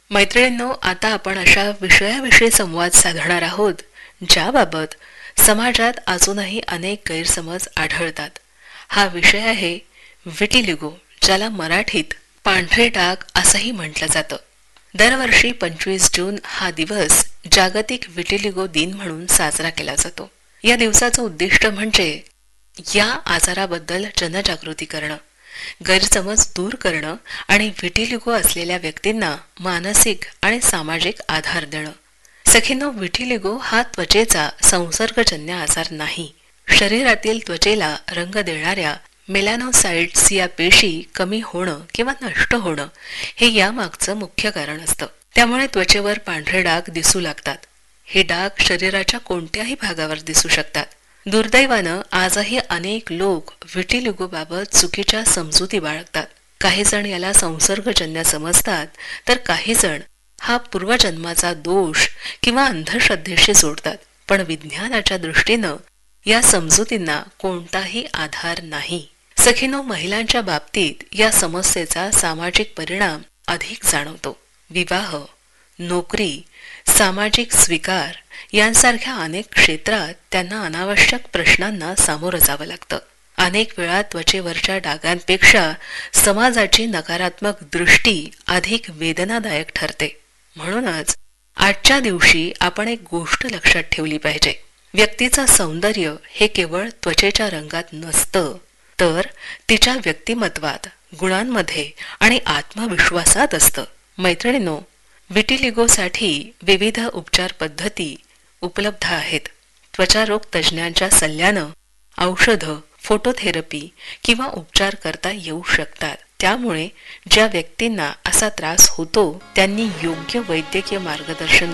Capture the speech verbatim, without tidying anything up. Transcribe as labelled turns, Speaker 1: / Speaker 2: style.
Speaker 1: मैत्रिणींनो, आता आपण अशा विषयाविषयी संवाद साधणार आहोत ज्याबाबत समाजात अजूनही अनेक गैरसमज आढळतात. हा विषय आहे विटिलिगो, ज्याला मराठीत पांढरे डाग असंही म्हटलं जातं. दरवर्षी पंचवीस जून हा दिवस जागतिक विटिलिगो दिन म्हणून साजरा केला जातो. या दिवसाचं उद्दिष्ट म्हणजे या आजाराबद्दल जनजागृती करणं, गैरसमज दूर करणं आणि विटिलिगो असलेल्या व्यक्तींना मानसिक आणि सामाजिक आधार देणं. सखींनो, विटिलिगो हा त्वचेचा संसर्गजन्य आजार नाही. शरीरातील त्वचेला रंग देणाऱ्या मेलॅनोसाइट्स या पेशी कमी होणं किंवा नष्ट होणं हे यामागचं मुख्य कारण असतं. त्यामुळे त्वचेवर पांढरे डाग दिसू लागतात. हे डाग शरीराच्या कोणत्याही भागावर दिसू शकतात. दुर्दैवानं आजही अनेक लोक विटिलिगोबाबत चुकीच्या समजुती बाळगतात. काही जण याला संसर्गजन्य समजतात, तर काही जण हा पूर्वजन्माचा दोष किंवा अंधश्रद्धेशी जोडतात. पण विज्ञानाच्या दृष्टीनं या समजुतींना कोणताही आधार नाही. सखीनो, महिलांच्या बाबतीत या समस्येचा सामाजिक परिणाम अधिक जाणवतो. विवाह, नोकरी, सामाजिक स्वीकार यांसारख्या अनेक क्षेत्रात त्यांना अनावश्यक प्रश्नांना सामोरं जावं लागतं. अनेक वेळा त्वचेवरच्या डागांपेक्षा समाजाची नकारात्मक दृष्टी अधिक वेदनादायक ठरते. म्हणूनच आजच्या दिवशी आपण एक गोष्ट लक्षात ठेवली पाहिजे. व्यक्तीचं सौंदर्य हे केवळ त्वचेच्या रंगात नसतं, तर तिच्या व्यक्तिमत्वात, गुणांमध्ये आणि आत्मविश्वासात असतं. मैत्रिणींनो, विटिलिगोसाठी विविध उपचार पद्धती उपलब्ध आहेत. त्वचारोग तज्ज्ञांच्या सल्ल्यानं औषधं, फोटोथेरपी किंवा उपचार करता येऊ शकतात. त्यामुळे ज्या व्यक्तींना असा त्रास होतो त्यांनी योग्य वैद्यकीय मार्गदर्शन